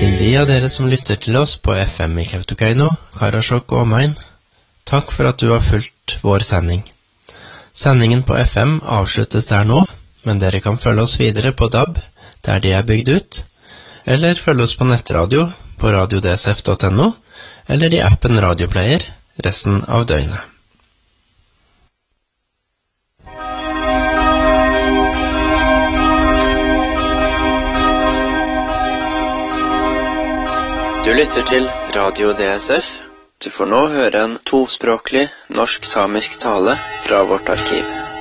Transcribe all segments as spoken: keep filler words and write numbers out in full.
Til de av dere som lytter til oss på F M i Kautokeino, Karasjok og omegn, takk for at du har fulgt vår sending. Sendingen på F M avsluttes der nå, men dere kan følge oss videre på D A B, der de er bygd ut, eller følge oss på nettradio på radio d s f punktum n o, eller i appen Radioplayer resten av døgnet. Du lytter til Radio D S F. Du får nå høre en tospråklig norsk-samisk tale fra vårt arkiv.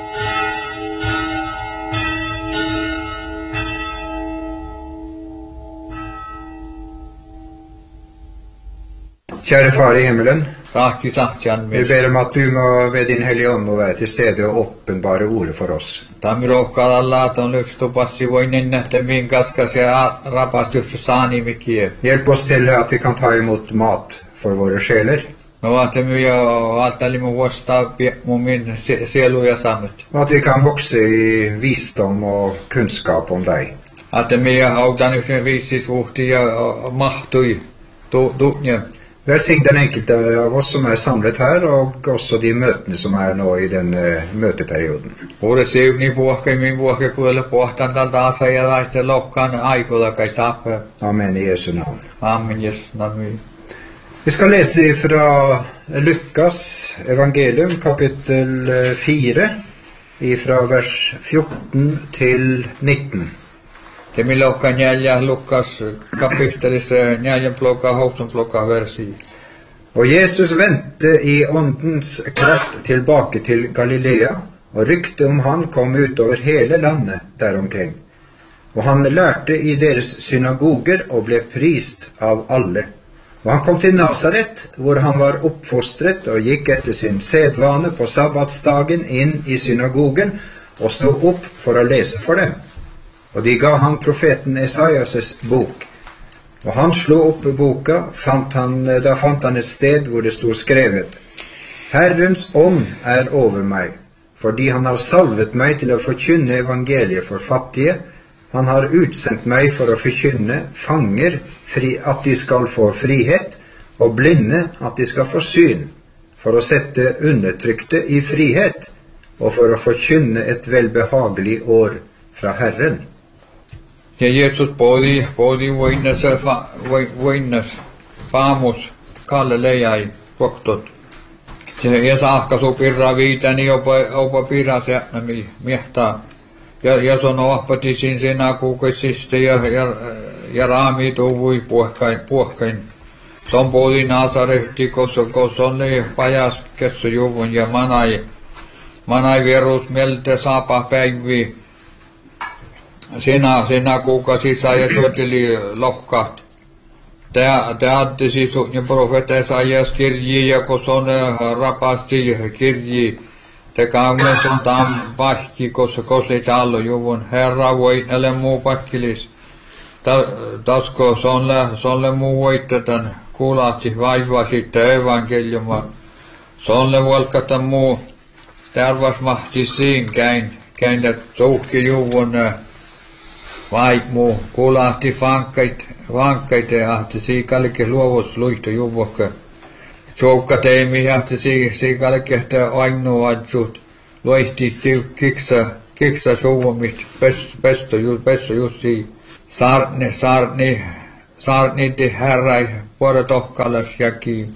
Kjære Far i himmelen, Takk i saktjan vi ber om at du må ved din hellige ånd må være til stede og åpenbare ordet for oss. Tämä rohkaa alla on lyftu passi voinen nähtä min kaskas ja rapastussa saani mikie. Hjelp oss til at vi kan ta imot mat for våre sjeler, No vaatemme ja ajattelimme vuostaa mun min sielu ja samet. og at vi kan vokse i visdom og kunnskap om deg. Ajattelimme ja hautan yhden viisis vuhti ja mahtui tuutnja. Velsign den enkelte av oss som er samlet her, og også de møtene som er nå i den uh, møteperioden. Uuden siivni puhkei min puhkei kuille puhtan tältä asa ja laiste lohkaan aikoda kai tappe. Amen i Jesu navn. Amen Jesu navn. Vi skal lese fra Lukas evangelium, kapittel fire, fra vers fjorten til nitten. Temi lohka neljä Lukas kapittelissa neljän plokka housun plokka versi. Og Jesus vendte i åndens kraft tilbake til Galilea, og ryktet om han kom ut over hele landet der omkring. Og han lærte i deres synagoger og ble prist av alle. Og han kom til Nazaret, hvor han var oppfostret og gikk etter sin sedvane på sabbatsdagen inn i synagogen og stod opp for å lese for dem. Og de ga han profeten Esaias' bok. Og han slo opp boka, fant han, da fant han et sted hvor det stod skrevet: Herrens ånd er over meg, fordi han har salvet meg til å forkynne evangeliet for fattige. Han har utsendt meg for å forkynne fanger fri, at de skal få frihet, og blinde at de skal få syn, for å sette undertrykte i frihet, og for å forkynne et velbehagelig år fra Herren. Ja Jeesus podi podi voinnas voinnas faamus Kalle Leijai doktot. Ja saakka su pirra viitani opa opa pirra se mi miehtaa. Ja ja sono appati sin sena kuukaisista ja ja ja raami tuvui puhkain puhkain. Son podi Nazarehti kosso kosonne pajas kesso juvun ja manai manai virus melte saapa päivi. Sena, sena kuukausissa ja tuoteli lohkaat. Tää, tää adde siis ja profeetta Esaias kirji ja koson rapasti kirji. Te kaunnes on tam pahki, kossa kosli tallo juvun. Herra voit näle muu pakkilis. Ta, tasko sonle, sonle muu voittatan kuulati vaivaa sitten evankeliumaa. Sonle volkata muu. Tärvas mahti siin käin. Käin suhki juvun. Vaik muu kuulahti vankait, vankait ja ahti siikalike luovus luihto juvokka. Joukka teimi ahti siikalike että ainoa adjut luihti kiksa, kiksa suvumist, pesto just, pesto just sii. Saarni, saarni, saarni te herrai, puolta tohkalas jaki.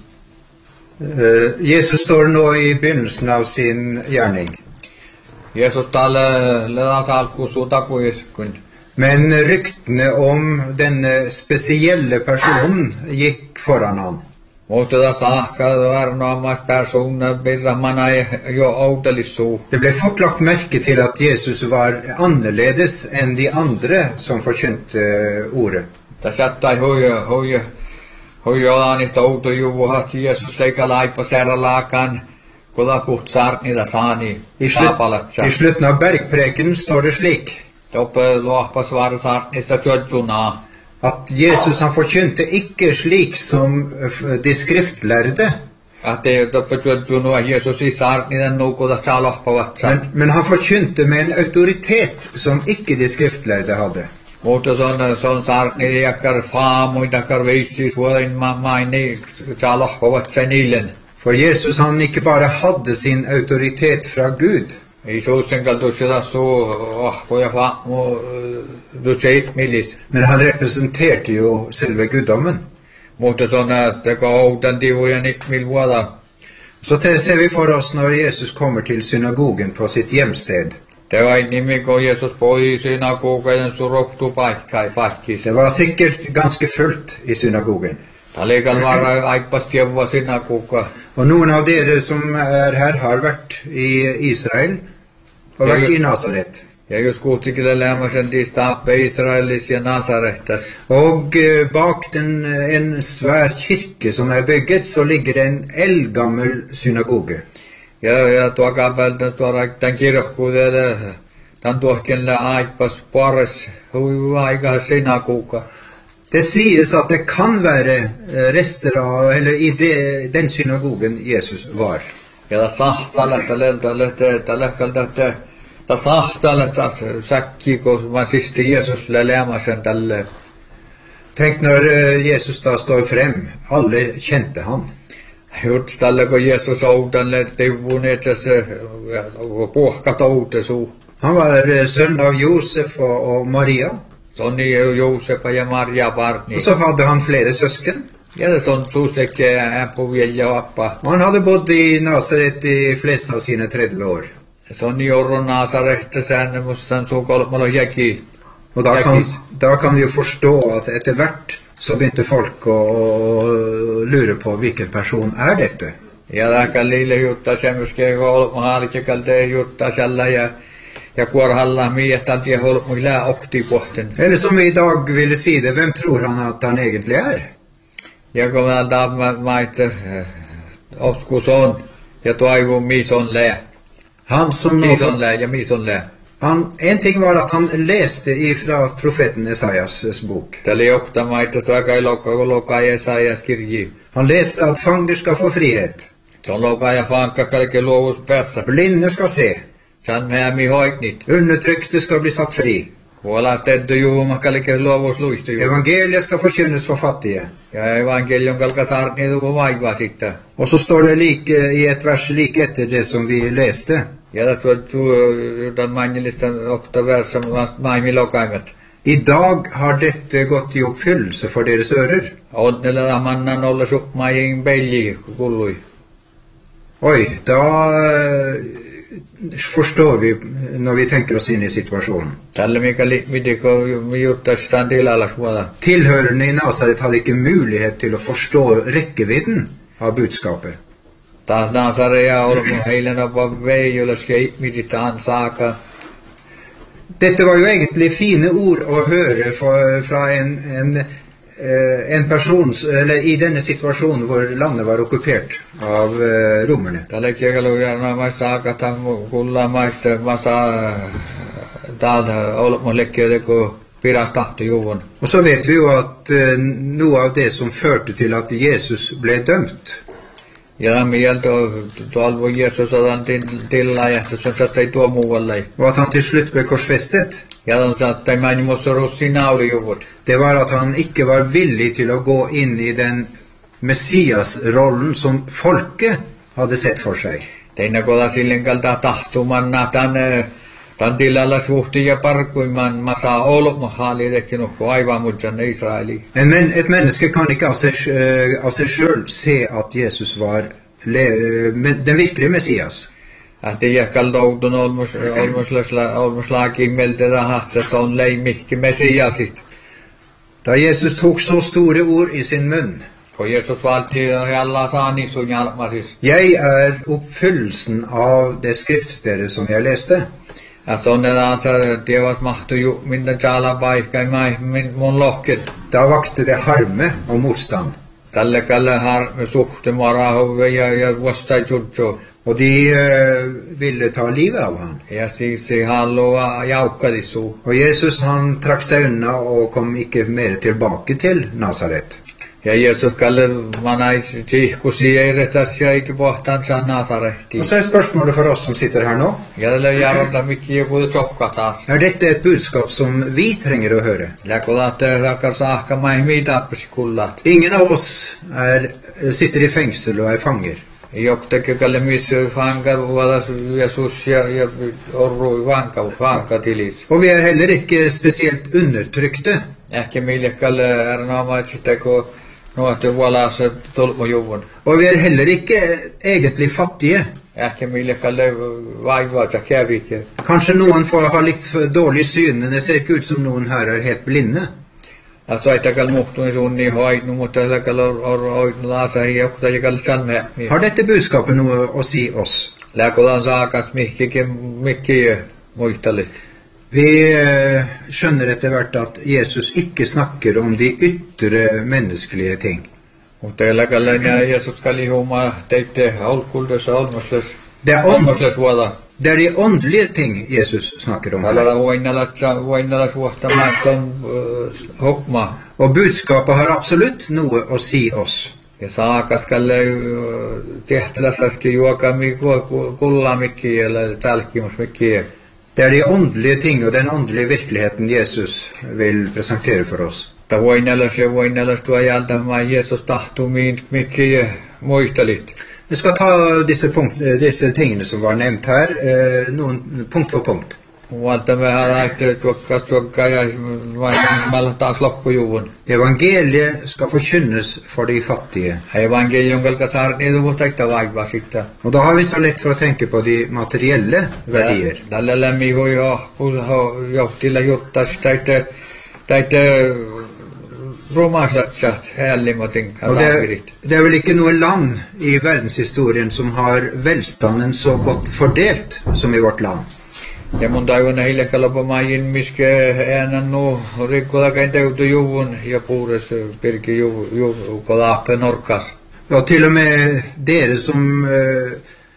Jesus står nå i begynnelsen av sin gjerning. Jeesus talle ledas alku sutakuiskun. Men ryktene om denne spesielle personen gikk foran han. Mutta tässä ahka varnoamas persona birra manai jo outelissu. Det ble fort lagt merke til at Jesus var annerledes enn de andre som forkynte ordet. Tässä tai hoja hoja hoja anista outo juvuhat Jesus leika laipa seralaakan kulakuht sarnida saani. I, slutt, I slutten av bergpreken står det slik: Toppe luohpa svara sarnista tjodjuna. At Jesus han forkynte ikke slik som de skriftlærde. At det toppe tjodjuna Jesus i sarnida nukuda tjalohpa vatsa. Men, men han forkynte med en autoritet som ikke de skriftlærde hadde. Mutta son son sarni jakar faamu jakar visis vuoden ma maini salahovat senillen. For Jesus han ikke bare hadde sin autoritet fra Gud, Jeesusen kaltuisella suu ahkoja faamu du seit millis. men han representerte jo selve guddommen. Mutta son että koutan tivuja nyt mil vuoda. Så det ser vi for oss når Jesus kommer til synagogen på sitt hjemsted. Det var nimi kun Jeesus poi synagogan suroktu paikka i pakkis. Det var sikkert ganske fullt i synagogen. Talikal var aipas tievua synagoga. Og noen av dere som er her har vært i Israel og vært i Nazaret. Ja jos kuutikille lämmäsen tistappe Israelis ja Nazaretas. Og eh, bak den, eh, en svær kirke som er bygget, så ligger det en eldgammel synagoge. Ja ja tuokaa päältä tuoda tämän kirkkuudelle. Tämän tuohkenle aipas pares hui aika synagoga. Det sies at det kan være eh, rester av, eller i det, den synagogen Jesus var. Ja ta sahtalle tälle tälle tälle kalta ta sahtalle ta säkki kun man sisti Jesus lämmäsen tälle. Tenk når eh, Jesus da står frem, alle kjente han. Just tälle kun Jesus oudalle tivunetas og puhkat outesu. Han var eh, sønn av Josef og, og Maria, Sonni Josefa ja Maria barni. og så hadde han flere søsken. Ja det son suusekke äppu vielä appa. Og han hadde bodd i Nazaret de fleste av sine tretti år. Sonni jorron Nazarehta säännö mustan suu kolmalo jäki. Og da kan, da kan vi jo forstå at etter hvert så begynte folk å, å lure på hvilken person er dette. Ja lähkä liille jutta semmoske kolmo halkekalte jutta sällä ja ja kuorhalla miettalti ja holmu lää okti pohten. Eller som vi i dag ville si det, hvem tror han at han egentlig er? Ja kun mä taapma maite oskus on ja toivon mison lää. Han som Mison lää ja mison lää. han, en ting var at han leste ifra profeten Esaias bok. Tälle jokta maite takai lokka loka Esaias kirji. Han leste at fanger skal få frihet, Se on loka ja fankka kaikki luovus päässä. blinde skal se, San mä mi hoiknit. undertrykte skal bli satt fri, Kuolas teddy juuma kaikki luovus luistu ju. evangeliet skal forkynnes for fattige. Ja evankelion kalka saarni tuku vaivaa sitten. Og så står det like, i et vers like etter det som vi leste. Ja det var tu jotain mainillista okta versa maimi lokaimet. I dag har dette gått i oppfyllelse for deres ører. Onnella mannan olla supmain belli kullui. Oi, da eh, forstår vi når vi tenker oss inn i situasjonen. Tälle mikä midiko mi juttastaan tilalla suola. Tilhørende i Nazaret hadde ikke mulighet til å forstå rekkevidden av budskapet. Taas Nasare ja olmu heilen apa veijolla skeitmitistaan saaka. Dette var jo egentlig fine ord å høre fra, fra en, en, eh, en person, eller i denne situasjonen hvor landet var okkupert av eh, romerne. Tälle kiekalu järna mai saaka tammu kulla maiste masa taal olmu lekkiötä ku piras tahtu juvun. Og så vet vi jo at eh, noe av det som førte til at Jesus ble dømt, Ja mieltä tuolla Jeesus otan tilla ja se sattui tuo muualle. og at han til slutt ble korsfestet, Ja on sattui meni musta russi nauli juvut. det var at han ikke var villig til å gå inn i den Messias-rollen som folket hadde sett for seg. Teinä kola sillen kalta tahtumanna tän tän tilalla suhti ja parkuiman masa olmu haali tekkinut aivan mutsan Israeli. En men, et menneske kan ikke av seg, eh, av seg selv se at Jesus var le, men, den virkelige Messias. Ahti jäkkäl toutun olmus olmuslasla olmuslaki melte tahatsa se on leimikki mesiasit. Da Jesus tok så store ord i sin munn, Kun Jeesus valti ja alla saani sun jalmasis. jeg er oppfyllelsen av det skriftstedet som jeg leste. Ja sonne taasa tievat mahtu ju minne tjala paikka mai min mun lohket. Da vakte det harme og motstand, Tälle kalle har suhte marahuve ja ja vastai juttu. og de eh, ville ta livet av han. Ja siis halloa jaukkadisu. Og Jesus han trakk seg unna og kom ikke mer tilbake til Nazaret. Ja Jeesus kalle manai tihkusi ei retässä eikä pohtansa Nasarehtiin. Og så er spørsmålet for oss som sitter her nå. Ja tällä järjeltä mikki joku tsokka taas. Er dette et budskap som vi trenger å høre? Ja kun lähtee saakka saakka mai miitaatpasi kullat. Ingen av oss er, sitter i fengsel og er fanger. Joktakin kalle missä fankar vuodas Jeesus ja, ja orru vanka, vanka tilis. Og vi er heller ikke spesielt undertrykte. Ehkä mille kalle er nooma sitä kun nuotte vuolassa tolmojuvun. Og vi er heller ikke egentlig fattige. Ehkä mille kalle vaivata kävikin. Kanskje noen får ha litt for dårlig syn, men det ser ikke ut som noen her er helt blinde. Ja soitakal muhtun sunni hoidnu, mutta takal or hoidnu laasa ja kutakal sanme. Har dette budskapet noe å si oss? Läkodan saakas mihkikin mikki muistalit. Vi eh, skjønner etter hvert at Jesus ikke snakker om de ytre menneskelige ting. Mutta läkalla ja Jeesus kalli huma teitte olkuldessa olmosles. Det er, ånd, Olmosles vuoda. det er de åndelige ting Jesus snakker om. Tällä voinnalatsa voinnalas vuotta maatson hokma. Og budskapet har absolutt noe å si oss. Ja saakas kalle tehtälässäski juokami kullamikki eller talkimusmikki. Det er de åndelige ting og den åndelige virkeligheten Jesus vil presentere for oss. Ta voinnalas ja voinnalas tuo jältä ma Jeesus tahtuu mikki muistalit. Vi skal ta disse, punkt, disse tingene som var nevnt her, eh, noen punkt for punkt. Mutta me lähtee tuokka tuokka ja mä taas lokkujuvun. Evangeliet skal forkynnes for de fattige. Evangelium kalka saarni du mutta vaiva sitten. Og da har vi så lett for å tenke på de materielle verdier. Tällä lämmi voi jo johtilla juttas täitä täitä romanslätsat hällimotin Og det, det er vel ikke noe land i verdenshistorien som har velstanden så godt fordelt som i vårt land. Ja mun taivon heille kalopamaajin miske äänen nu rikkolakein teutu juvun ja puures pirki juvu kolaappe norkas. Og til og med dere som, eh,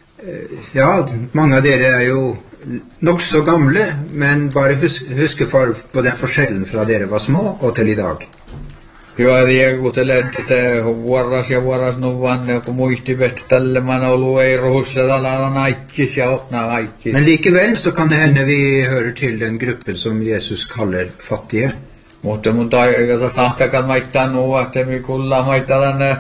ja, mange av dere er jo nok så gamle, men bare husk, huske for, på den forskjellen fra dere var små og til i dag. Joo, ja kutelen, että vuoras ja vuoras nuvan, kun muistivet tälle man olu ei ruhussa tällä naikkis ja otna naikkis. Men likevel så kan det hende vi hører til den gruppen som Jesus kaller fattige. Mutta mun taikassa sahtakan maittaa nuu, että mi kulla maittaa tänne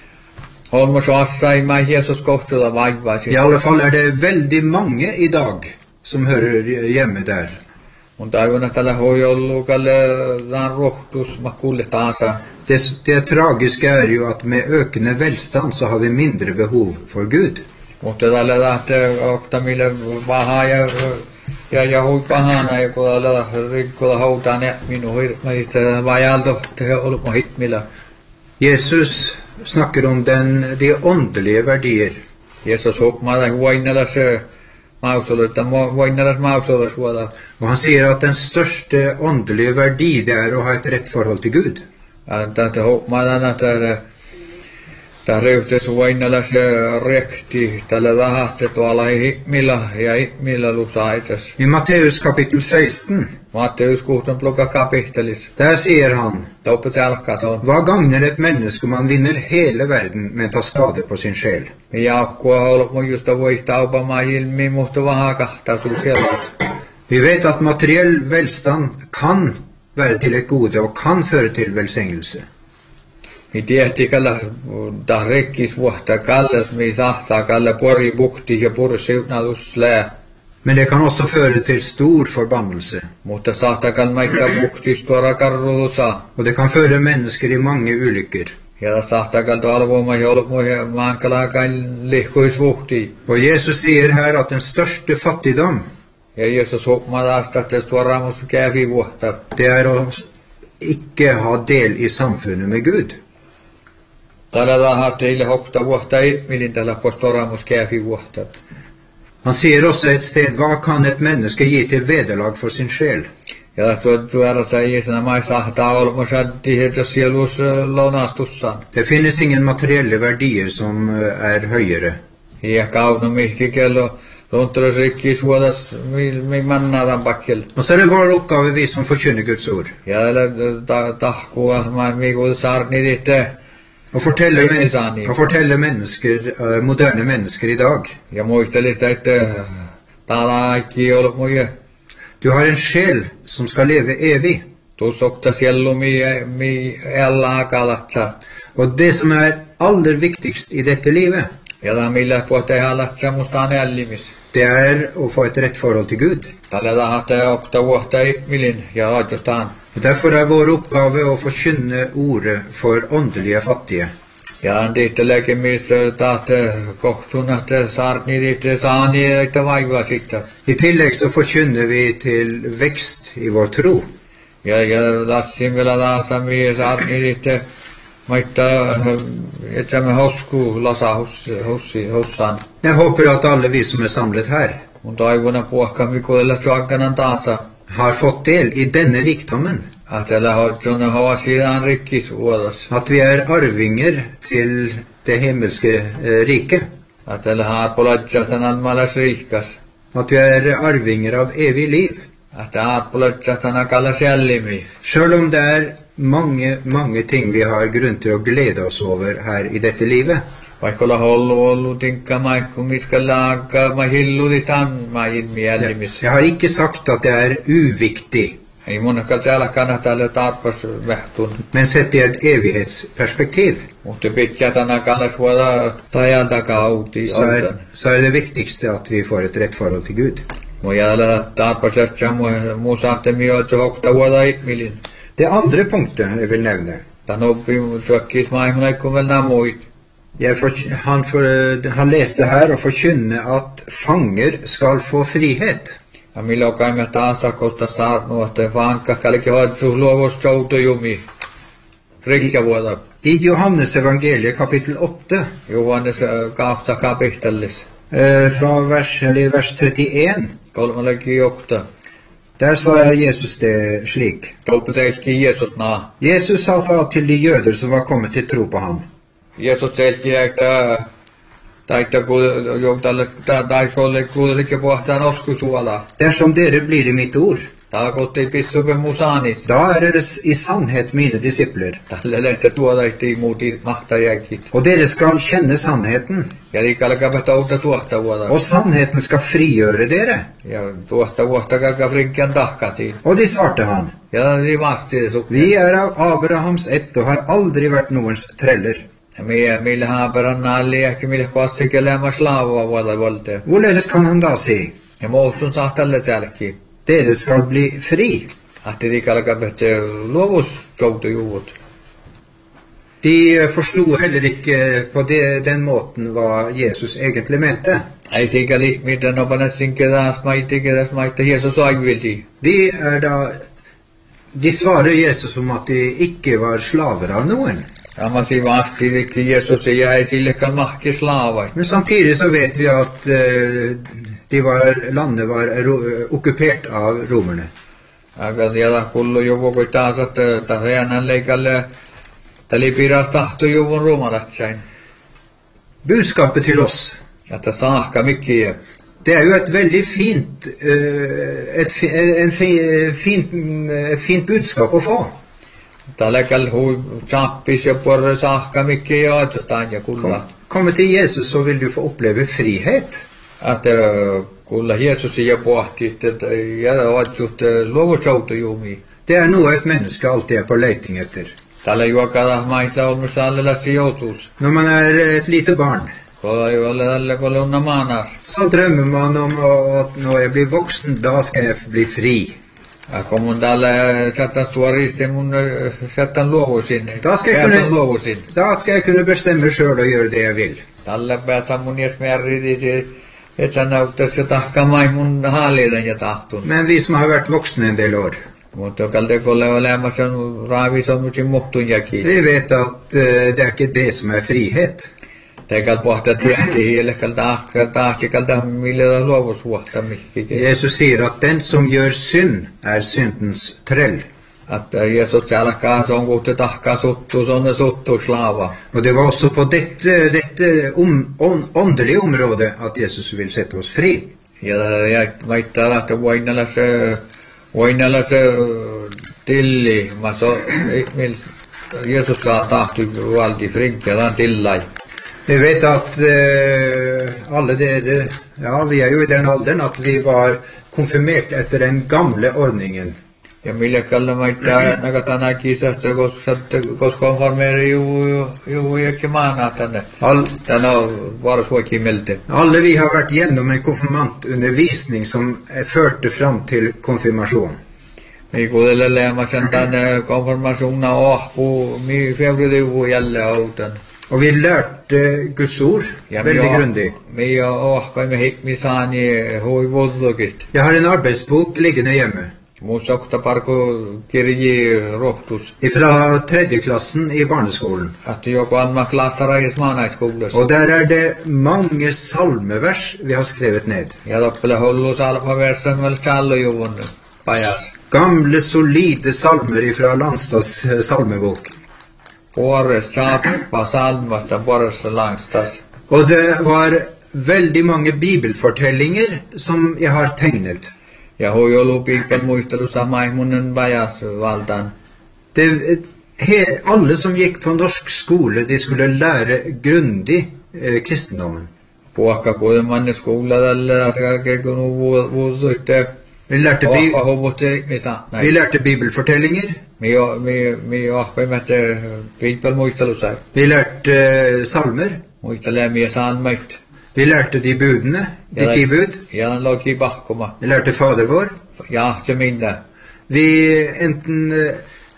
holmosuassa ei mä Jeesus kohtuulla vaivasi. I alle fall er det veldig mange i dag som hører hjemme der. Mun taivon, että tällä hoi ollu kalle tämän rohtus ma kulle taansa. Det, det tragiske er jo at med økende velstand så har vi mindre behov for Gud. Mutta tällä lähtee oktamille pahaa ja ja ja hui pahana ja kun tällä rikkolla houtaan ja minun hirmaista vajalto te ollut mo hitmillä. Jesus snakker om den, de åndelige verdier. Jeesus hukmaa huoinnelas mausoletta voinnelas mausolas vuoda. Og han sier at den største åndelige verdi det er å ha et rett forhold til Gud. Ja tätä hukmaa että tämä röyhtes voinnelas rekti tällä vähästä tuolla ihmillä ja ihmillä lusaitas. I Matteus kapittel seksten, Matteus kuusten plukka kapittelis. der sier han, Toppe selkas on. hva gagner et menneske om han vinner hele verden, men tar skade på sin sjel? Ja kun ollut mun justa voi taupamaan ilmi muhtu vähän kahta sul sellas. Vi vet at materiell velstand kan være til et gode og kan føre til velsignelse. Mi tiehti kalla ta rekkis vuotta kallas mi sahtaa kalla pori bukti ja pursiunalus lää. Men det kan også føre til stor forbannelse. Mutta sahtaa kalla maikka buktis tuora karruusa. Og det kan føre mennesker i mange ulykker. Ja sahtaa kalla tuolvuoma jolmuja maankalaakain lihkuis vuhti. Og Jesus sier her at den største fattigdom, Ja Jeesus hukmaa taas että tuora mus kävi vuotta. det er å ikke ha del i samfunnet med Gud. Tällä tahaa teille hokta vuotta ihmilin tällä pois tuora mus kävi vuotta. Han sier også et sted, hva kan et menneske gi til vederlag for sin sjel? Ja tuolla säijäsenä mai sahtaa olmu saddi heitä sielus lounastussan. Det finnes ingen materielle verdier som er høyere. Ja kaunu mihki kello Lontras rikkis vuodas mi mannadan pakkel. Og så er det vår oppgave, vi som forkynner Guds ord. Ja eller tahkua ma mi kun saarni ditte Og fortelle, Ei men misani. og fortelle mennesker, uh, moderne mennesker i dag. Ja muistelin, että täällä kaikki ei ollut muja. Du har en sjel som skal leve evig. Tuossa siellä mi mi ella kalatsa. Og det som er aller viktigst i dette livet, Ja millä puhutaan halatsa musta nällimis. det er å få et rett forhold til Gud. Tällä tahtaa okta vuotta milin ja ajotaan. Og derfor er vår oppgave å forkynne ordet for åndelige fattige. Ja antiitteläkin missä tahta kohtunat saarni riitte saani että vaivaa sitten. I tillegg så forkynner vi til vekst i vår tro. Ja ja lassin vielä taasa mi saarni riitte maita että me hosku lasa hos hossi hossan. Jeg håper at alle vi som er samlet her, Mun toivona puhka mikoilla suakkanan taasa. har fått del i denne rikdommen. Att eller har såna har sidan rikkis vuodas. At vi er arvinger til det himmelske eh, riket. Att eller har polatsa sanan malas rikkas. At vi er arvinger av evig liv. Att har polatsa sanan kallas jällimi. Selv om det er mange, mange ting vi har grunn til å glede oss over her i dette livet. Vaikka olla hollu ollu tinkka maikku miska laakka ma hilluditan ma ilmi jällimis. Jeg har ikke sagt at det er uviktig, Ei monakka täällä kannattaa olla tarpas vähtun. men sett i et evighetsperspektiv, Mutta pitkä tänä kallas vuoda tajan takaa auti så er, autan. så er det viktigste at vi får et rett forhold til Gud. Mo jäällä tarpas lähtsä mu saatte miotso hokta vuoda ikmilin. Det andre punktet jeg vil nevne, Tän oppi tuokkis maihuna ikkun vel namuit. jeg for, han, for, han leste her og forkynne at fanger skal få frihet. Ja milloin kaimme taas kosta saarnu, että vankka kalki hoitsu luovus soutojumi. Rikka vuoda. I Johannes evangeliet kapittel åtte, Johannes kautta kapittelis. eh, fra vers, eller vers trettien, Kolmallakin jokta. der sa Jesus det slik. Kauppaselki Jeesus naa. Jesus sa da til de jøder som var kommet til tro på ham: Jeesus selki, että taita joktalle tai solle kuulikin pohtaan oskusuola. dersom dere blir i mitt ord, Tää kotti pissupe musanis. da er dere i sannhet mine disipler, Tälle lehtä tuodaitti muuti mahtajakit. og dere skal kjenne sannheten, Ja liikalkapa touta tuohta vuoda. og sannheten skal frigjøre dere. Ja tuohta vuotta kalka frinkkian tahkatiin. Og de svarte han: Ja de vasti det så. vi er av Abrahams ett og har aldri vært noens treller. Ja millä millä haaperanna oli ehkä millä kostikelemaan slaavaa vuoda volte. Hvorledes kan han da si: Ja muutsun saa tälle selki. dere skal bli fri? Ahti liikalkapa luovus soutujuvut. De forsto heller ikke på det, den måten hva Jesus egentlig mente. Ei sikäli miten opanassin kedas maitti kedas maitta Jeesus aivilti. De er da De svarer Jesus om at de ikke var slaver av noen. Amasi vasti rikki Jeesus ja ei sillekan mahki slaavai. Men samtidig så vet vi at eh, de var, landet var ro, okkupert av romerne. Akan jada kullu juvu kui taas että tareanan leikalle tali piras tahto juvun rumalatsain. Budskapet til oss, Että saahka mikkiä. det er jo et veldig fint, eh, et, fi- en fi, fint, et fint budskap å få. Talekal hui sappis ja porre saahka mikkiä ja atsotaan ja kulla. Komme til Jesus, så vil du få oppleve frihet. Että kulla Jeesus ja pohti että ja atsut luovusautojumi. Det er noe et menneske alltid er på leiting etter. Tällä juokalla maisla olmus allella sijoitus. Når man er et lite barn, Kolla ju alla tällä kolonna maanar. så drømmer man om at når jeg blir voksen, da skal jeg bli fri. Ja kun mun täällä sättän suoristi mun sättän luovusin. Da skal, jeg Päätän kunne, luovusin. da skal jeg kunne bestemme selv og gjøre det jeg vil. Tällä päässä mun jos määritin, että sä näyttäisi tahkamaan mun haaliiden ja tahtun. Men vi som har vært voksne en del år, Mutta kallte kolle olemassa raavisomusin muhtunjakin. vi vet at eh, det er ikke det som er frihet. Teikal pohtaa tiettiin, eli kalta tahki kalta millä luovusvuotta mihinkin. Jesus sier at den som gjør synd, er syndens trell. Että Jeesus alkaa, se on kuhti tahkaa suttu, se on suttu slaava. Og det var også på dette, dette om, on, åndelige området at Jesus vil sette oss fri. Ja, ja maittaa lähtö voinalla se, voinalla se tilli, mä so, mil, Jesus tahti valdi frikkedan tillai. Vi vet at eh, alle dere, ja, vi er jo i den alderen at vi var konfirmert etter den gamle ordningen. Ja millä kalla maittaa nakatana kisasta koska koska konfirmeri ju ju ikke mana tänne. All, Tänä var så kimelte. alle vi har vært gjennom en konfirmantundervisning som eh, førte fram til konfirmasjon. Mi kuulelle mä sen tänne konfirmationen ahpu mi februari ju jälle autan. Og vi lærte Guds ord veldig grundig. Mi ahpa mi hikmi saani hoi voddokit. Jeg har en arbeidsbok liggende hjemme. Musokta parko kirji rohtus. Fra tredje klassen i barneskolen. Att jag på andra klassar i smanaiskolas. Og der er det mange salmevers vi har skrevet ned. Ja loppele hullu salpa versen vel kallo juvun pajas. Gamle, solide salmer fra Landstads eh, salmebok. Årets chapa salmasta borres langstas. Og det var veldig mange bibelfortellinger som jeg har tegnet. Ja har ju ollut piikan muistelu sama munnen pajas valdan. Det, he, alle som gikk på norsk skole, de skulle lære grundig eh, kristendommen. Puokka kun manne skola tällä että kun vuosuitte. Vi lærte, bi Puokka hovotte misa. vi lærte bibelfortellinger, Mi mi mi ahpe mette piikan muistelu sai. vi lærte eh, salmer, Muistele mi salmait. vi lærte de budene, de ti bud, Ja loki bakkoma. vi lærte Fader vår. Ja se minne. Vi, enten, eh,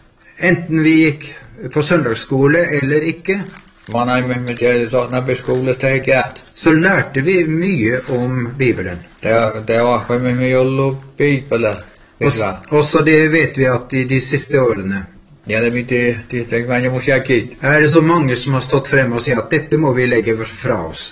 enten vi gikk på søndagsskole eller ikke, Man ei med det såna beskolestäget. så lærte vi mye om Bibelen. Det det var med mig jollu piipala. Også, også det vet vi at i de siste årene Ja det mitt det tänker man ju måste kit. er det så mange som har stått frem og sagt at dette må vi legge fra oss.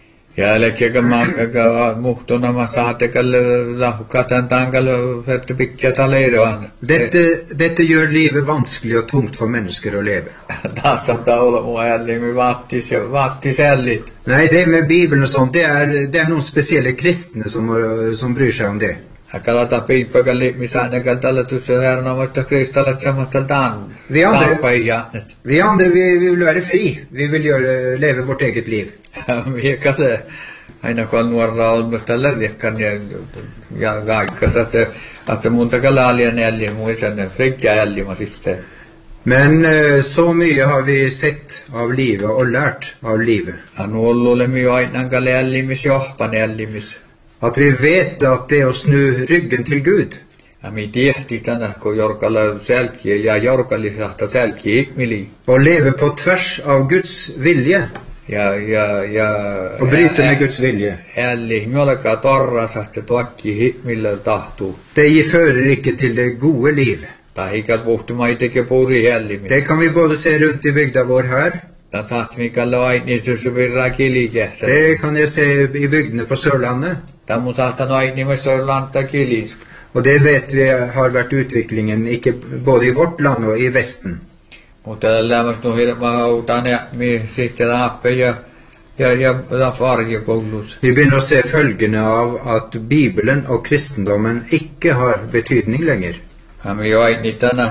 Ja läkkä kan man kan muhtona ma saatte kalle lahukatan tangal fette pikkä taleeroan. Dette, dette gjør livet vanskelig og tungt for mennesker å leve. Tässä taula mua jälleen mi vaattis ja vaattis ällit. Nei, det med Bibelen og sånt, det er, det er noen spesielle kristne som, som bryr seg om det. Kalata piippa kalli misana kaltalla tussa herna mutta kristalla samattaltaan. Vi andre, Tarpaijanet. vi, andre vi, vi vil være fri. Vi vil gjøre, leve vårt eget liv. Mi kalle aina kun nuorra on mutta lärjekkan ja ja kaikkas että että munta kalalia neljä muistan frikja älli siste. Men eh, så mye har vi sett av livet og lært av livet. Han ollulle mi aina kalle älli mis johpan älli mis. At vi vet at det å snu ryggen til Gud, Ja mi tiehti tänä kun jorkalla selki ja jorkalli sahta selki ikmili. å leve på tvers av Guds vilje, Ja ja ja å bryte med Guds vilje, älli ngolka torra sahta tuokki ikmillä tahtuu. det fører ikke til det gode liv. Tai hikat puhtuma iteke puuri älli. Det kan vi både se rundt i bygda vår her. Ta satt mi kalle aini tusu virra kilige. Det kan jeg se i bygdene på Sørlandet. Ta mun saattan aini med sörlanta kilisk. Og det vet vi har vært utviklingen ikke både i vårt land og i Vesten. Mutta lämmäs nu hirma hautaan ja mi sitten appe ja ja ja da farge koulus. Vi begynner å se følgene av at Bibelen og kristendommen ikke har betydning lenger. Ja mi aini tänä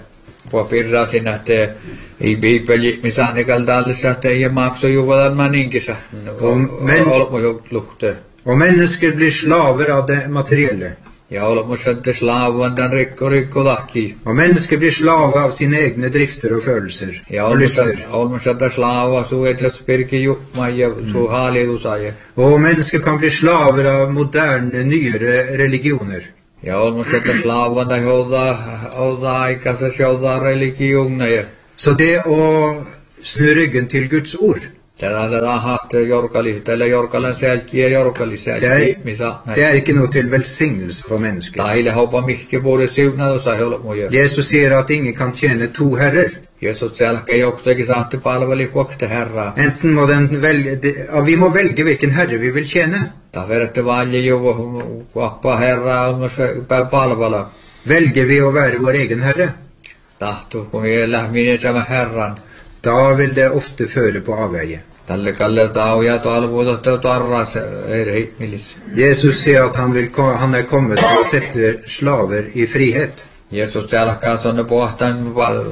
på pirra sinä te i bibeli mi saane kaldallissa että ei makso juvalan maninkisa. Men- Olmo jo lukte. Og mennesker blir slaver av det materielle. Ja olmo sätte slavan den rikko rikko lakki. Og mennesker blir slave av sine egne drifter og følelser Ja og olmo lyster. sätte olmo sätte slava su etlas pirki jukma ja su haalidusaje. Og mennesker kan bli slaver av moderne, nyere religioner. Ja olmo sätte slavan den hoda hoda aikassa shoda religiona ja. Så det å snu ryggen til Guds ord, Täällä tahat jorkali, täällä jorkalan selki ja jorkali det er, selki, missä det er ikke noe til velsignelse for mennesker. Taile hoppa mihki både siunadusa helmuja. Jesus sier at ingen kan tjene to herrer. Jeesus selkä joktakin saatti palveli kuokta herraa. Enten må den velge, de- ja, vi må velge hvilken herre vi vil tjene. Ta verette valje juvo kuoppa herraa olmas palvella. Velger vi å være vår egen herre, Tahtu kun ei lähminen tämä herran. da vil det ofte føre på avveie. Tälle kalle tauja talvuutotta tarras eri hitmilis. Jesus sier at han, vil, ko- han er kommet for å sette slaver i frihet. Jeesus selkä sonne pohtan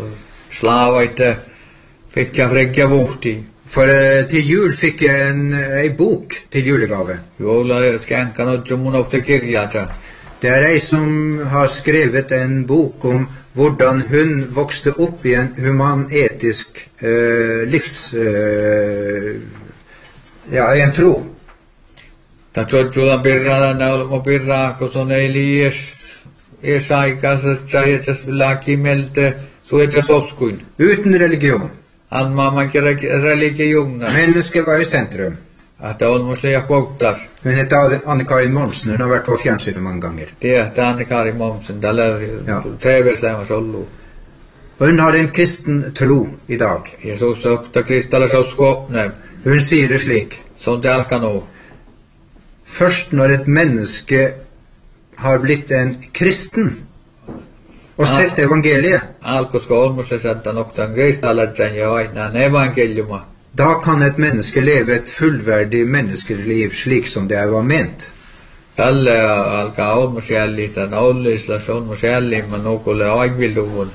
Slava inte fick jag fräcka vuhti. For eh, til jul fikk jeg en, ei bok til julegave. Jolla skänkan och mun ofta kirjata. Det er ei som har skrevet en bok om hvordan hun vokste opp i en humanetisk eh, livs... Eh, ja, en tro. Ta tsulla pirrada naulmo pirraa, kun on eli es es aikansa tsaitsas lakimelte suetsas oskuin. Uten religion. Han mamman kira religiona. Mennesket var i sentrum. Att on muslia quotas. Hun heter Anne-Karin Momsen, hun har vært på fjernsynet mange ganger. Det är Anne-Karin Momsen, där Ja. T V-slämmas ollu. Og hun har en kristen tro i dag. Jesus okta kristallas oskopne. Hun sier det slik: Sånt alkan nu. først når et menneske har blitt en kristen og sett evangeliet, Alkoska olmusta sätta noktan kristallatsen ja aina evankeliuma. da kan et menneske leve et fullverdig menneskeliv slik som det var ment. Tälle alkaa olmusjälli, tän ollislas olmusjälli, men nukulle aikvilduvun.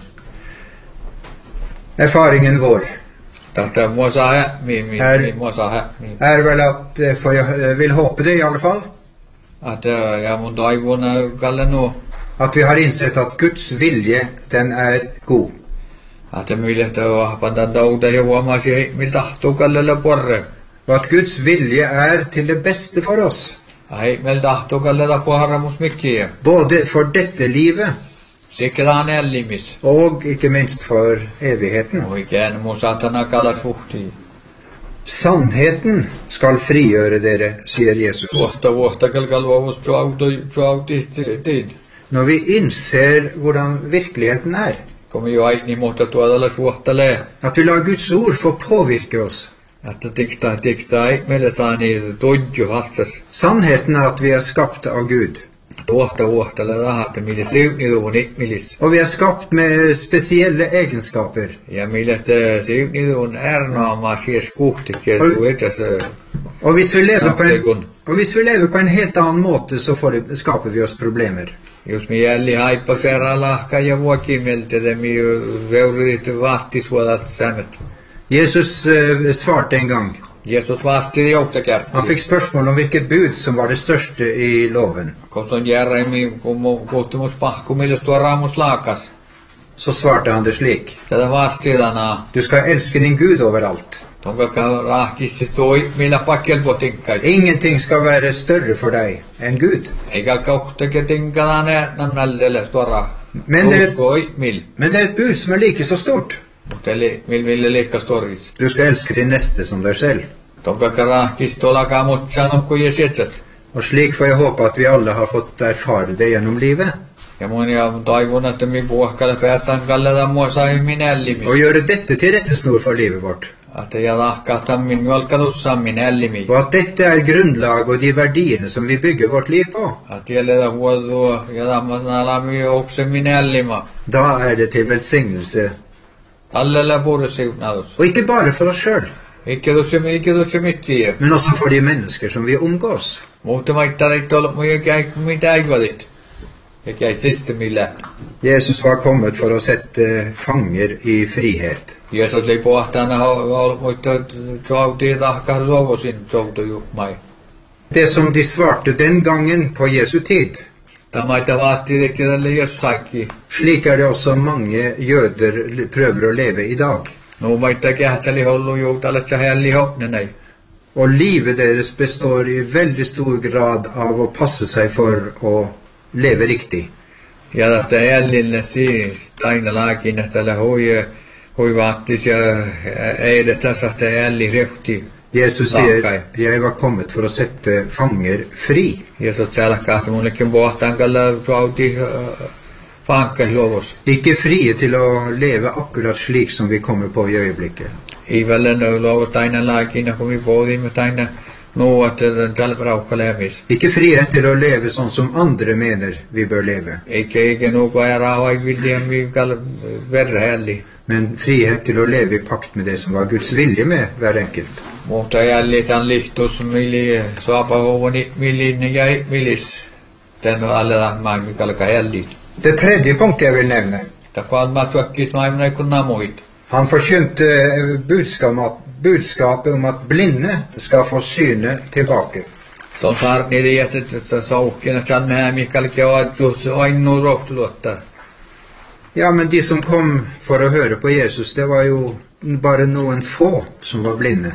Erfaringen vår Tätä mua saa häpmiä, mi, Här- mi, mua saa häpmiä. er vel at, eh, for jeg eh, vil håpe det i alle fall, Att ja mun toivon kalle nu, at vi har innsett at Guds vilje, den er god. että mille tää pantan touta ja huomasi, millä tahtuu kallella porre. Og at Guds vilje er til det beste for oss, Ai, millä tahtuu kallella poharamus mikkiä. både for dette livet Sikkeraan ellimis. og ikke minst for evigheten. Oikein mun satana kallas fuhtii. Sannheten skal frigjøre dere, sier Jesus. Vuotta vuotta kalkal luovus tuautid. Når vi innser hvordan virkeligheten er, Komi jo aini muuta tuotalas vuotta lee. at vi lar Guds ord få påvirke oss. Että tikta tikta ei meille saa niitä tudju hatsas. Sannheten er at vi er skapt av Gud, Tuohta vuotta lee tahatte mille sivniduvun ikmilis. og vi er skapt med spesielle egenskaper. Ja mille sivniduvun ernaamaa sies kuhtikin suetas Og hvis vi lever på en, naptekun. og hvis vi lever på en helt annen måte, så får det, skaper vi oss problemer. Jos mi jälli haippa serra lahka ja vuokimeltä, te mi veurit vaattisvuotat säännöt. Jesus eh, svarte en gang. Jesus vasti joukta Han kärppi. fikk spørsmål om hvilket bud som var det største i loven. Koson järremi kuhtumus pahku, milles tuo raamus laakas. Så svarte han det slik: Tätä vastilanaa. du skal elske din Gud overalt. Tonka rahkissi toi, millä pakkel potinkkai. Ingenting skal være større for deg enn Gud. Eikä kauhtake tinkalaane namnallelle tuora. Men det- Uskoi mil. Men det er et bud som er like så stort. Mutta eli mil ville liikka storis. Du skal elske din neste som deg selv. Tonka rahkissi tuollakaan mut sanokku ja sietsät. Og slik får jeg håpe at vi alle har fått erfare det gjennom livet. Ja mun ja toivon, että mi puhkalle päässään kalleta mua sai minällimis. Og gjøre dette til rettesnor for livet vårt. Että ja lahkahtaa min valkatussan minällimi. Og at dette er grunnlag og de verdiene som vi bygger vårt liv på. Että jäljellä huoltua ja tammasena lami okse minällima. Da er det til velsignelse. Allella puhuta siunadus. Og ikke bare for oss sjøl, Ikke tuossa ikke tuossa mittiä. men også for de mennesker som vi omgås. Mutta maittaa ei ollut mun jäi mitä ei vadit. Eikä ei siste millä. Jesus var kommet for å sette fanger i frihet. Jeesus oli pohtana ollut mutta tuautiin tahkaa suovosin soutuju mai. Det som de svarte den gangen på Jesu tid, Tämä ei vasti tekee tälle jossakin. slik er det også mange jøder l- prøver å leve i dag. No maittaa kähtseli hollu juutalle sähälli hopnenei. Og livet deres består i veldig stor grad av å passe seg for å leve riktig. Ja että jäljille siis aina laakin, että tällä hui hui vaattis ja eilet tässä että jälli rehti. Jesus Takkar. sier, jeg var kommet for å sette fanger fri. Jeesus selkkaahti mullekin pohtaan kalla tuauti fankkas luovus. Ikke frie til å leve akkurat slik som vi kommer på i øyeblikket. I vällen luovus aina laakin, kun vi pohdimme aina nu, että tällä raukka lämmis. Ikke frihet til å leve sånn som andre mener vi bør leve, Eikä eikä nuku aja rauha ei vilja mi kalla verhälli. men frihet til å leve i pakt med det som var Guds vilje med hver enkelt. Mutta jäljitän lihtus mili saapa hovoni milin ja milis. Tän alla maan mikä alkaa jälli. Det tredje punktet jeg vil nevne, Tämä on mä tuokkis maailman kun namuit. Han forkynte budskapet om at blinde skal få synet tilbake. Så tar ni det jätte saken att han med mig kallar jag just en och rakt låta. Ja, men de som kom for å høre på Jesus, det var jo bare noen få som var blinde.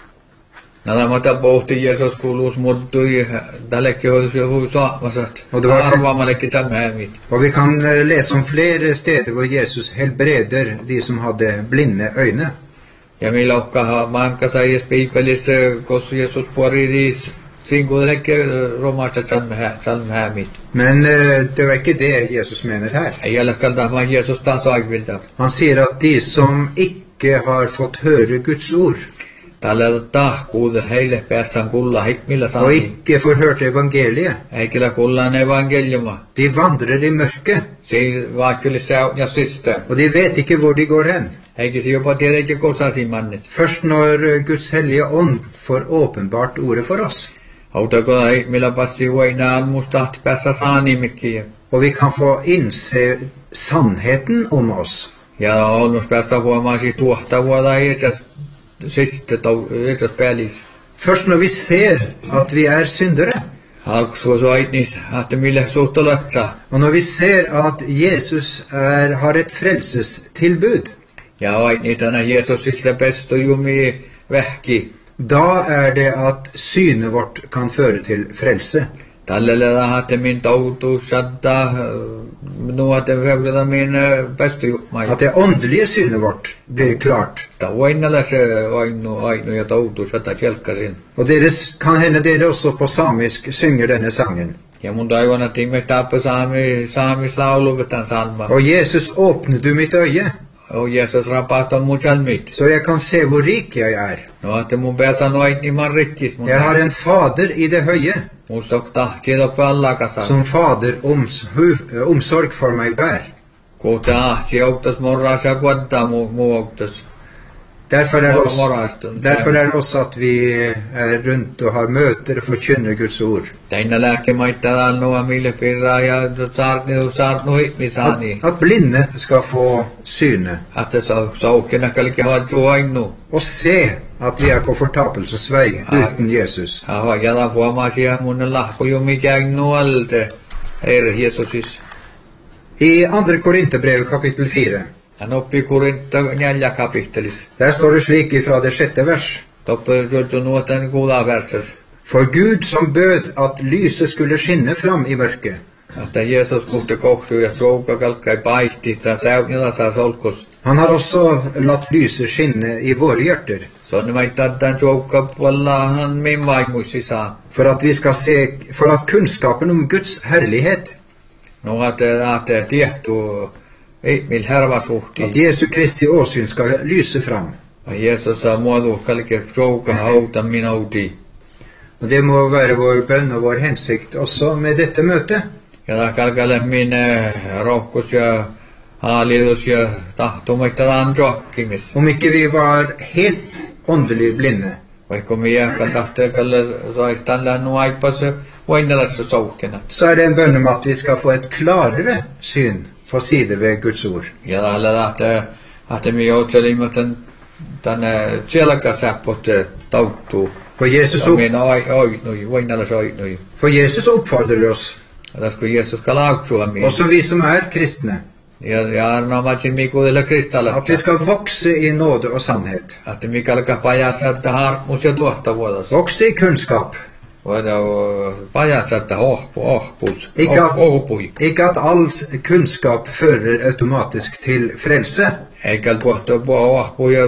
När de måste bort till Jesus skolus mot i daleke hur så vad så. Och det var arva man inte kan med mig. Og vi kan lese om flere steder hvor Jesus helbreder de som hadde blinde øyne. Ja meillä on man kan säga spipelis kos Jesus poridis singularke romasta chalme chalme mit. Men uh, det var ikke det Jesus mener her. I alla fall där man Jesus tar så agvilda. Han sier at de som ikke har fått høre Guds ord, Tällä tahkuude heille päässään kulla hikmillä og saati. ikke får hørt evangeliet, Heikillä kullaan evankeliuma. de vandrer i mørket, Se vaikkeli se ja siste. og de vet ikke hvor de går hen. Heikisi jopa tiedä ikke kosasi mannit. Først når Guds hellige ånd får åpenbart ordet for oss, Hautako hikmillä passi voinaan mustahti päässä saanimikkiä. og vi kan få innse sannheten om oss. Ja onnus päässä huomaasi tuohta vuoda itses siste tau itses pälis. Først når vi ser at vi er syndere, Alkusua så aitnis, että mille suhtolotsa. og når vi ser at Jesus er, har et frelsestilbud, Ja aitnis tänä Jeesusille pesto jumi vähki. da er det at synet vårt kan føre til frelse. Tällä että min tautu sadda nuoten högda min pesto jumai. At det åndelige synet vårt blir klart. Ta voinalla se ainu ainu ja tautu sadda kjelkasin. Og deres, kan hende dere også på samisk synger denne sangen. Ja mun toivon, että me tappe saami saamislaulu vetan salma. Og Jesus, åpne du mitt øye, Og Jesus rapasta mun salmit. så jeg kan se hvor rik jeg er. No että mun päässä noin niin man rikkis mun. Jeg har en fader i det høye, Mun sok tahti loppu alla kasas. som fader oms, hu, omsorg for meg bær. Kun tahti auttas morras ja kuottaa mu muoktas. Derfor er, det Mor- også, morrastun. derfor er det også at vi er rundt og har møter og forkynner Guds ord. Täinnä lääkemaittaa annua mille pirraa ja saart nu saart nu hitmisaani. At, at blinde skal få syne, Että sa saukena kalke har tuainu. og se at vi er på fortapelsesvei uten Jesus. Ja jala huomasia mun lahko jo mikään nuolte. Herre Jeesusis. I andre Korinterbrev kapittel fire, Hän oppi Korintta neljä kapittelis. der står det slik ifra det sjette vers. Toppe jo nuoten kuulla versas. For Gud som bød at lyset skulle skinne fram i mørket, Että Jeesus puhti kohtu ja souka kalkkai paihti. Sä säynillä saa solkos. han har også latt lyset skinne i våre hjerter, Så ne maittaa tän souka vallahan min vaimuisi saa. for at vi skal se, for at kunnskapen om Guds herlighet, No että että tiehtuu ei mil hervasuhti. at Jesu Kristi åsyn skal lyse fram. Ja Jeesus saa muodu kalke souka hauta minauti. Og det må være vår bønn og vår hensikt også med dette møtet. Ja ta kalkale min rohkus ja haalidus ja tahtomaita anjokkimis. Om ikke vi var helt åndelig blinde, Vaikka me jääkkä tahtee kalle soittan lännu aippas voinalassa soukena. så er det en bønn om at vi skal få et klarere syn på side ved Guds ord. Ja tällä lähtee, että me joutselimme tän tänne selkäsäppot tauttuu. For Jesus, Ja opp, minä oi oi nui voinalassa oi nui. for Jesus oppfordrer oss, Ja tässä kun Jeesus kalauksua mi. også vi som er kristne, Ja ja arnaamatsin mikudella kristalla. at vi skal vokse i nåde og sannhet. Että mikä alkaa pajassa, että harmus ja tuohta vuodessa. Vokse i kunnskap. Voidaan pajassa, että hohpu, ohpus, Ikke at, ohpui. ikke at all kunnskap fører automatisk til frelse, Eikä tuohta ohpu ja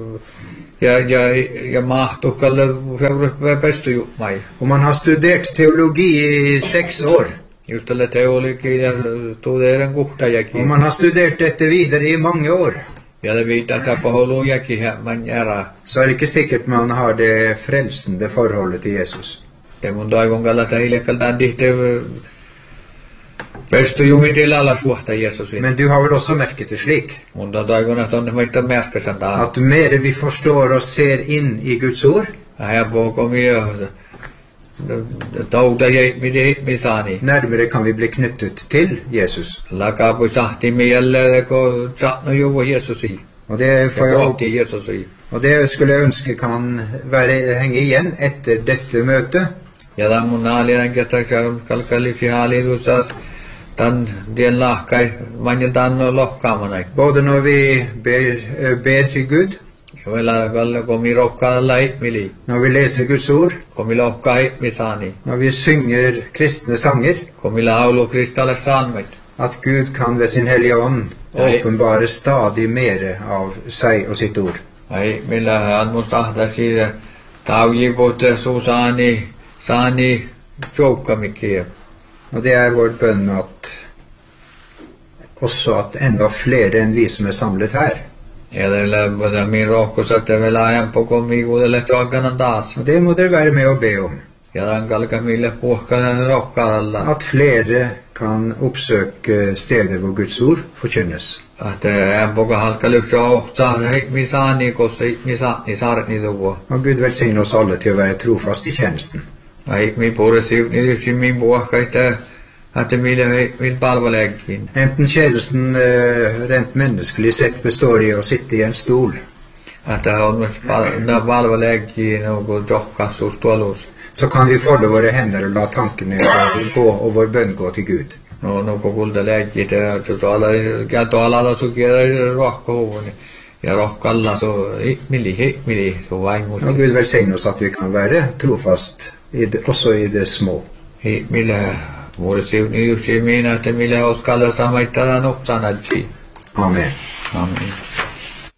ja ja ja mahtu kalle seura pestu jumai. om man har studert teologi i seks år, Just tälle teolikin ja tuudeiden om kuhtajakin. man har studert dette videre i mange år, Ja det viitaa sapaholujakin ja man jäädä. så er det ikke sikkert man har det frelsende forholdet til Jesus. Te mun toivon kalla teille kaltaan tihte pestu jumi tilalla suhta Jeesusin. Men du har vel også merket det slik, Mun toivon, että on meitä merkkasen tähän. at mer vi forstår og ser inn i Guds ord, Ja puhukomia tauta jäi miten misani. nærmere kan vi bli knyttet til Jesus. Lakapu sahti mielelle ko saatno juvo Jeesusi. Og det får Det jeg går håpe, til Jesus i. og det skulle jeg ønske kan være, henge igjen etter dette møtet. Ja da mun ali an kata kalkali fi hali dusas tan den lahkai manil tan lokka manai. Både når vi ber, eh, ber til Gud, Vela gal komi rokka lai mili. når vi leser Guds ord, Komi lokkai misani. når vi synger kristne sanger, Komi laulo kristall sanmet. at Gud kan ved sin hellige ånd Nei. åpenbare stadig mere av seg og sitt ord. Ai mila an mustahda sida tauji bote susani sani jokka mikia. Og det er vår bønn at også at enda flere enn vi som er samlet her. Ja det bada min rokko satte vela ajan på komi godelle tagana das. Og det må dere være med å be om. Ja dan kalka mille puhka rokka alla. At flere kan oppsøke steder hvor Guds ord forkynnes. At en boka halka luksa ohta hik misani kossa hik misani sarni duvo. Og Gud velsigne oss alle til å være trofast i tjenesten. Hik mi pore sivni lyksi min buhka ite at mille hik min palvalegin. Enten tjenesten eh, rent menneskelig sett består i å sitte i en stol, At on na palvalegin og jokka sustualus. så kan vi folde våre hender og la tankene gå og vår bønn gå til Gud. No no kokulta leggi te tuolla ja tuolla su kiera rokko hovoni. Ja rokka alla so mili hik mili so vaimus. Og Gud velsigne oss at vi kan være trofast i det, også i det små. Hik mille Vore sivni lyksi mina, että mille oskalla samaittaa nopsanatsi. Amen. Amen.